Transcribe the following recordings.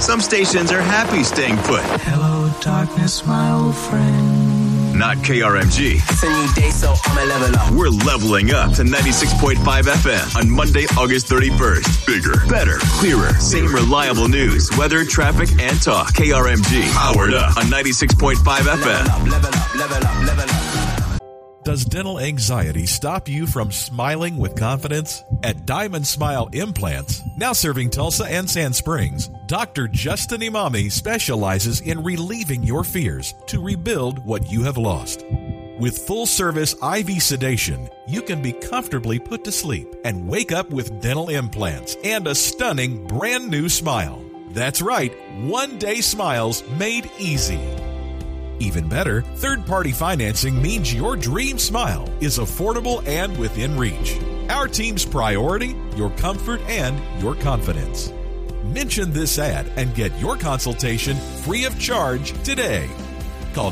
Some stations are happy staying put. Hello, darkness, my old friend. Not KRMG. It's a new day, so I'ma level up. We're leveling up to 96.5 FM on Monday, August 31st. Bigger, better, clearer, same reliable news, weather, traffic, and talk. KRMG, powered up on 96.5 FM. Level up, level up, level up. Does dental anxiety stop you from smiling with confidence? At Diamond Smile Implants, now serving Tulsa and Sand Springs, Dr. Justin Imami specializes in relieving your fears to rebuild what you have lost. With full-service IV sedation, you can be comfortably put to sleep and wake up with dental implants and a stunning brand new smile. That's right, one-day smiles made easy. Even better, third-party financing means your dream smile is affordable and within reach. Our team's priority, your comfort and your confidence. Mention this ad and get your consultation free of charge today. Call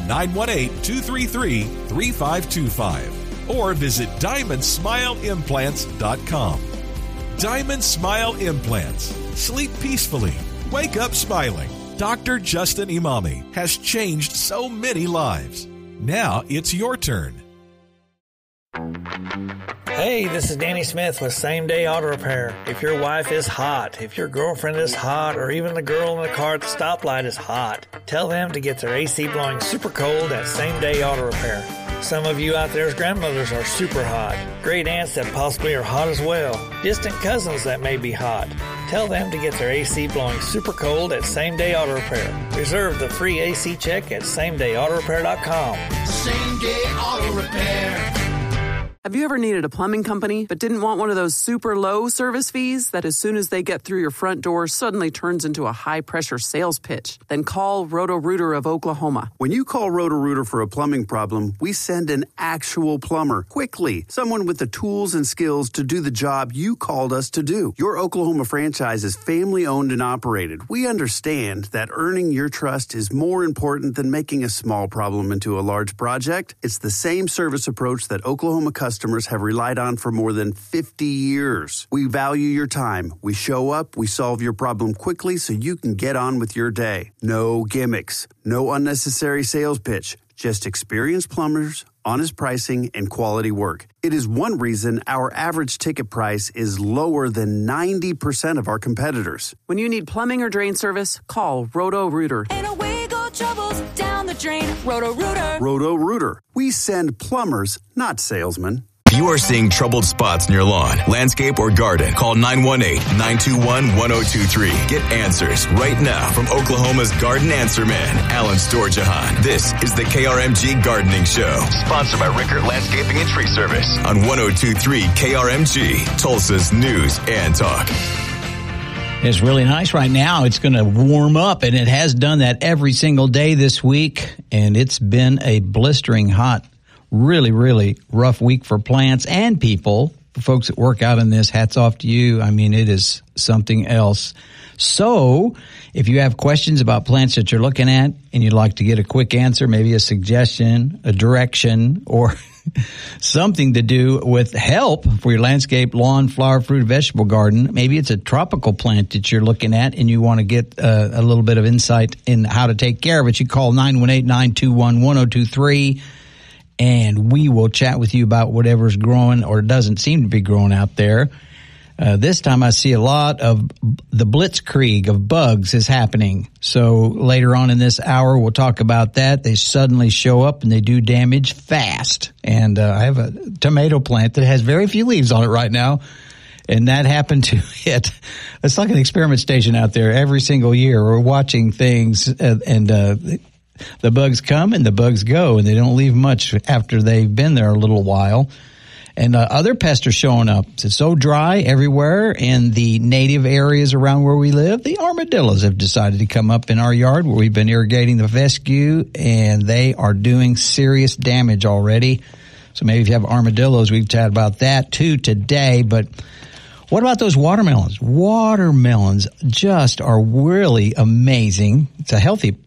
918-233-3525 or visit DiamondSmileImplants.com. Diamond Smile Implants. Sleep peacefully. Wake up smiling. Dr. Justin Imami has changed so many lives. Now it's your turn. Hey, this is Danny Smith with Same Day Auto Repair. If your wife is hot, if your girlfriend is hot, or even the girl in the car at the stoplight is hot, tell them to get their AC blowing super cold at Same Day Auto Repair. Some of you out there's grandmothers are super hot. Great aunts that possibly are hot as well. Distant cousins that may be hot. Tell them to get their AC blowing super cold at Same Day Auto Repair. Reserve the free AC check at SameDayAutoRepair.com. Same Day Auto Repair. Have you ever needed a plumbing company but didn't want one of those super low service fees that as soon as they get through your front door suddenly turns into a high-pressure sales pitch? Then call Roto-Rooter of Oklahoma. When you call Roto-Rooter for a plumbing problem, we send an actual plumber, quickly, someone with the tools and skills to do the job you called us to do. Your Oklahoma franchise is family-owned and operated. We understand that earning your trust is more important than making a small problem into a large project. It's the same service approach that Oklahoma customers have relied on for more than 50 years. We value your time. We show up, we solve your problem quickly so you can get on with your day. No gimmicks, no unnecessary sales pitch, just experienced plumbers, honest pricing, and quality work. It is one reason our average ticket price is lower than 90% of our competitors. When you need plumbing or drain service, call Roto-Rooter. And away go troubles down the drain. Roto-Rooter. Roto-Rooter. We send plumbers, not salesmen. If you are seeing troubled spots in your lawn, landscape, or garden, call 918-921-1023. Get answers right now from Oklahoma's garden answer man, Alan Storjahan. This is the KRMG Gardening Show, sponsored by Rickert Landscaping and Tree Service on 1023 KRMG, Tulsa's News and Talk. It's really nice right now. It's going to warm up, and it has done that every single day this week, and it's been a blistering hot, really, really rough week for plants and people. For folks that work out in this, hats off to you. I mean, it is something else. So if you have questions about plants that you're looking at and you'd like to get a quick answer, maybe a suggestion, a direction, or something to do with help for your landscape, lawn, flower, fruit, vegetable garden. Maybe it's a tropical plant that you're looking at and you want to get a little bit of insight in how to take care of it. You call 918-921-1023 and we will chat with you about whatever's growing or doesn't seem to be growing out there. This time I see a lot of the blitzkrieg of bugs is happening. So later on in this hour, we'll talk about that. They suddenly show up and they do damage fast. And I have a tomato plant that has very few leaves on it right now. And that happened to hit. It's like an experiment station out there every single year. We're watching things and the bugs come and the bugs go, and they don't leave much after they've been there a little while. And other pests are showing up. It's so dry everywhere in the native areas around where we live. The armadillos have decided to come up in our yard where we've been irrigating the fescue, and they are doing serious damage already. So maybe if you have armadillos, we can chat about that too today. But what about those watermelons? Watermelons just are really amazing. It's a healthy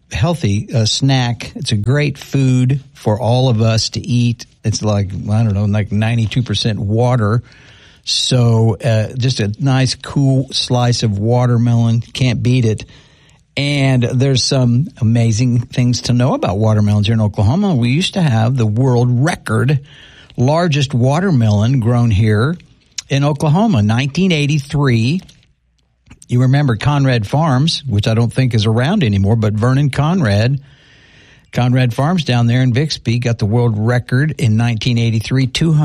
snack. It's a great food for all of us to eat. It's like, I don't know, like 92% water. So just a nice, cool slice of watermelon. Can't beat it. And there's some amazing things to know about watermelons here in Oklahoma. We used to have the world record largest watermelon grown here in Oklahoma, 1983. You remember Conrad Farms, which I don't think is around anymore, but Vernon Conrad Farms down there in Bixby got the world record in 1983,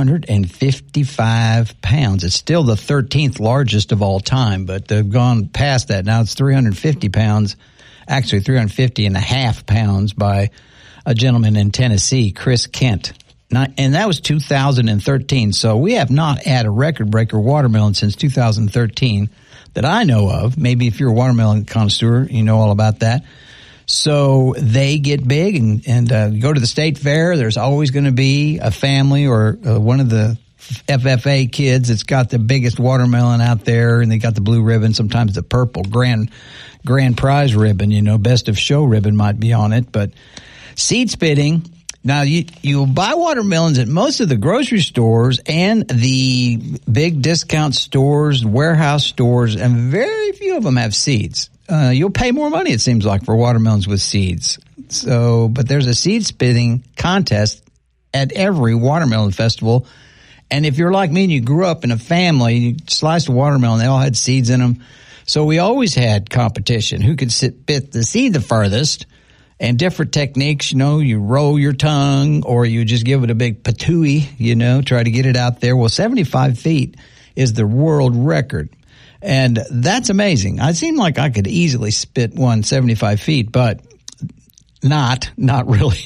255 pounds. It's still the 13th largest of all time, but they've gone past that. Now it's 350 pounds, actually 350 and a half pounds by a gentleman in Tennessee, Chris Kent. And that was 2013. So we have not had a record breaker watermelon since 2013 that I know of. Maybe if you're a watermelon connoisseur, you know all about that. So they get big and go to the state fair. There's always going to be a family or one of the FFA kids that's got the biggest watermelon out there, and they got the blue ribbon, sometimes the purple grand prize ribbon, best of show ribbon might be on it. But seed spitting, now you'll buy watermelons at most of the grocery stores and the big discount stores, warehouse stores, and very few of them have seeds. You'll pay more money, it seems like, for watermelons with seeds. But there's a seed spitting contest at every watermelon festival. And if you're like me and you grew up in a family, you sliced a watermelon, they all had seeds in them. So we always had competition. Who could spit the seed the furthest? And different techniques, you roll your tongue or you just give it a big patooey, try to get it out there. Well, 75 feet is the world record. And that's amazing. I seem like I could easily spit 175 feet, but not really.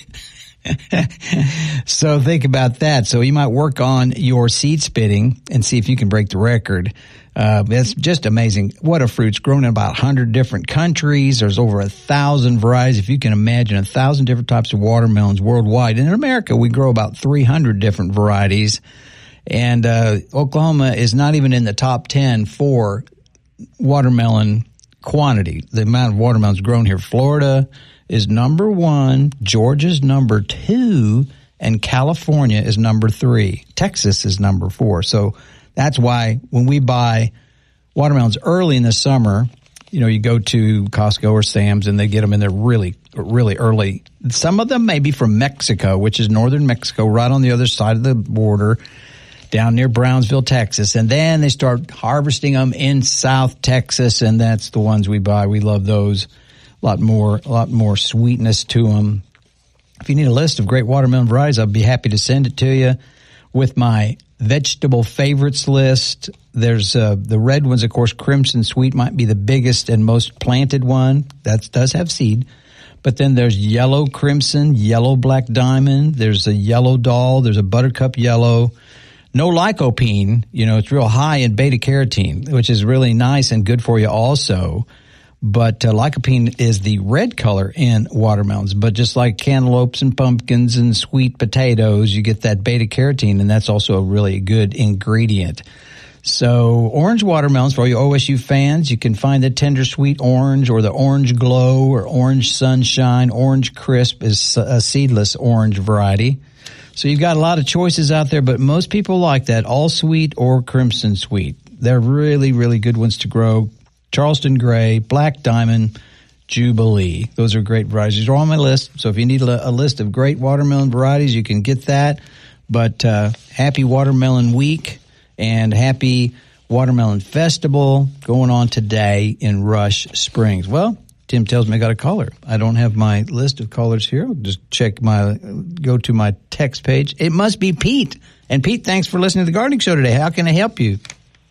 So think about that. So you might work on your seed spitting and see if you can break the record. It's just amazing. What a fruit's grown in about 100 different countries. There's over 1,000 varieties. If you can imagine 1,000 different types of watermelons worldwide. And in America, we grow about 300 different varieties. And Oklahoma is not even in the top 10 for watermelon quantity, the amount of watermelons grown here. Florida is number 1, Georgia's number 2, and California is number 3. Texas is number 4. So that's why when we buy watermelons early in the summer, you go to Costco or Sam's and they get them in there really, really early. Some of them may be from Mexico, which is northern Mexico, right on the other side of the border, down near Brownsville, Texas. And then they start harvesting them in South Texas, and that's the ones we buy. We love those. A lot more sweetness to them. If you need a list of great watermelon varieties, I'd be happy to send it to you with my vegetable favorites list. There's the red ones, of course. Crimson Sweet might be the biggest and most planted one. That does have seed. But then there's yellow crimson, yellow black diamond. There's a yellow doll. There's a buttercup yellow. No lycopene, it's real high in beta carotene, which is really nice and good for you also. But lycopene is the red color in watermelons. But just like cantaloupes and pumpkins and sweet potatoes, you get that beta carotene, and that's also a really good ingredient. So orange watermelons, for all you OSU fans, you can find the tender sweet orange or the orange glow or orange sunshine. Orange crisp is a seedless orange variety. So you've got a lot of choices out there, but most people like that all sweet or crimson sweet. They're really, really good ones to grow. Charleston Gray, Black Diamond, Jubilee. Those are great varieties. These are on my list. So if you need a list of great watermelon varieties, you can get that. But happy Watermelon Week and happy Watermelon Festival going on today in Rush Springs. Well, Tim tells me I got a caller. I don't have my list of callers here. I'll just go to my text page. It must be Pete. And Pete, thanks for listening to the Gardening Show today. How can I help you?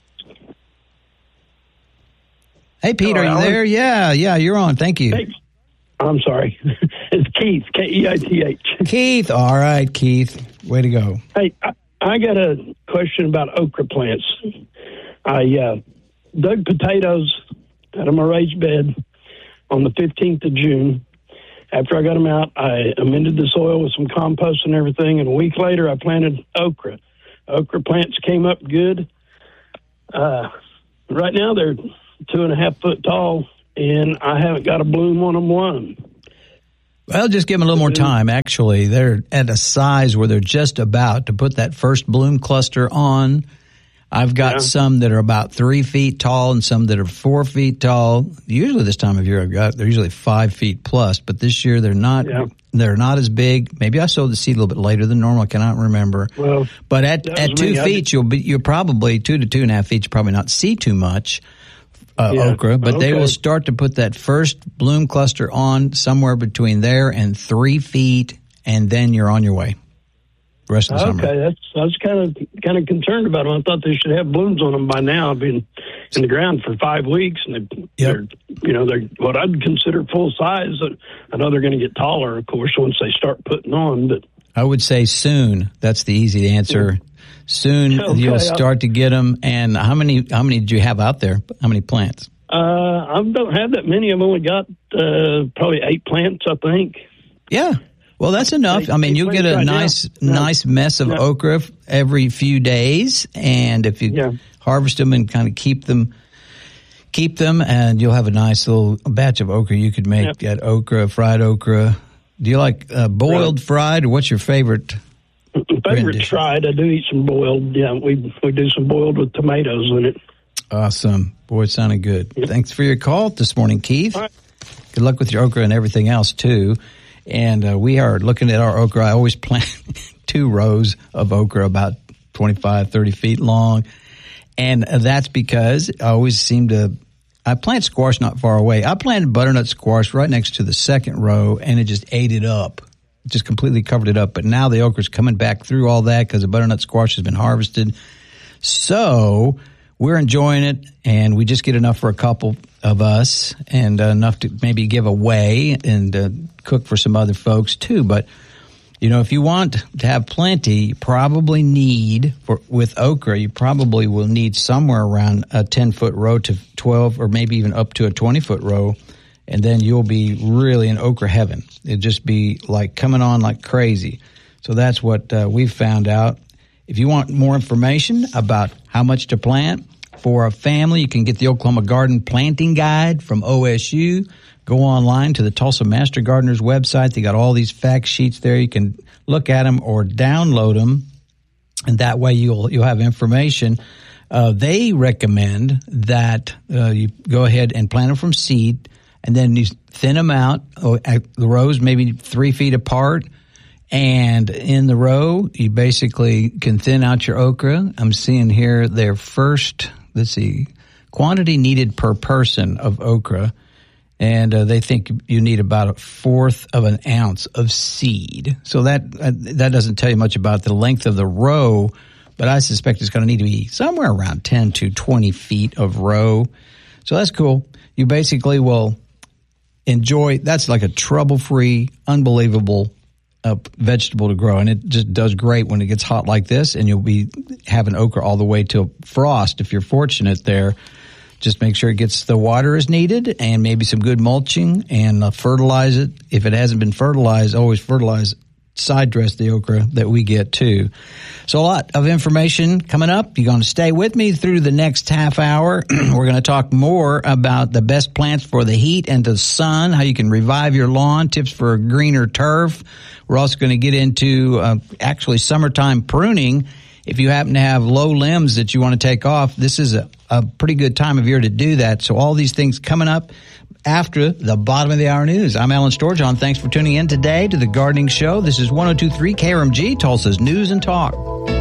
Hey, Pete, Hello, are you Alan? there? Yeah, you're on. Thank you. Hey, I'm sorry. It's Keith, Keith. Keith. All right, Keith. Way to go. Hey, I got a question about okra plants. I dug potatoes out of my raised bed on the 15th of June. After I got them out, I amended the soil with some compost and everything, and a week later I planted okra. Okra plants came up good. Right now they're 2.5 foot tall, and I haven't got a bloom on them one. Well, just give them a little more time. Actually, they're at a size where they're just about to put that first bloom cluster on. I've got some that are about 3 feet tall and some that are 4 feet tall. Usually this time of year they're usually 5 feet plus, but this year they're not as big. Maybe I sowed the seed a little bit later than normal. I cannot remember. Well, but at 2 feet, you're probably 2 to 2.5 feet. You probably not see too much okra, but they will start to put that first bloom cluster on somewhere between there and 3 feet, and then you're on your way. The rest of the summer. Okay, I was kind of concerned about them. I thought they should have blooms on them by now. I've been in the ground for 5 weeks, and they're what I'd consider full size. I know they're going to get taller, of course, once they start putting on. But I would say soon. That's the easy answer. Soon you'll start to get them. And how many did you have out there? How many plants? I don't have that many. I've only got probably 8 plants, I think. Yeah. Well, that's enough. I mean, you'll get a nice mess of okra every few days, and if you harvest them and kind of keep them, and you'll have a nice little batch of okra you could make at fried okra. Do you like boiled, fried, or what's your favorite? Favorite fried. I do eat some boiled. Yeah, we do some boiled with tomatoes in it. Awesome. Boy, it sounded good. Thanks for your call this morning, Keith. All right. Good luck with your okra and everything else, too. And we are looking at our okra. I always plant 2 rows of okra about 25, 30 feet long. And that's because I plant squash not far away. I planted butternut squash right next to the second row, and it just ate it up. Just completely covered it up. But now the okra's coming back through all that because the butternut squash has been harvested. So we're enjoying it, and we just get enough for a couple of us and enough to maybe give away and cook for some other folks too. But, if you want to have plenty, you probably with okra, you probably will need somewhere around a 10-foot row to 12 or maybe even up to a 20-foot row. And then you'll be really in okra heaven. It'll just be like coming on like crazy. So that's what we've found out. If you want more information about how much to plant for a family, you can get the Oklahoma Garden Planting Guide from OSU. Go online to the Tulsa Master Gardeners website. They got all these fact sheets there. You can look at them or download them, and that way you'll have information. They recommend that you go ahead and plant them from seed, and then you thin them out. The rows maybe 3 feet apart. And in the row, you basically can thin out your okra. I'm seeing here their first, quantity needed per person of okra. And they think you need about 1/4 of an ounce of seed. So that doesn't tell you much about the length of the row, but I suspect it's going to need to be somewhere around 10 to 20 feet of row. So that's cool. You basically will enjoy, that's like a trouble-free, unbelievable vegetable to grow, and it just does great when it gets hot like this, and you'll be having okra all the way till frost if you're fortunate there. Just make sure it gets the water as needed and maybe some good mulching and fertilize it. If it hasn't been fertilized, always fertilize, side dress the okra that we get too. So a lot of information coming up. You're going to stay with me through the next half hour. We're going to talk more about the best plants for the heat and the sun, how you can revive your lawn, tips for a greener turf. We're also going to get into actually summertime pruning. If you happen to have low limbs that you want to take off, this is a pretty good time of year to do that. So all these things coming up after the bottom of the hour news. I'm Alan Storjohn. Thanks for tuning in today to the Gardening Show. This is 102.3 KRMG, Tulsa's News and Talk.